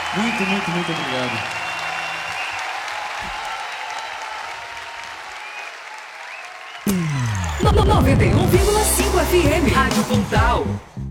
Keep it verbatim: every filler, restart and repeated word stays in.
Muito, muito, muito obrigado. noventa e um vírgula cinco F M, Rádio Pontal.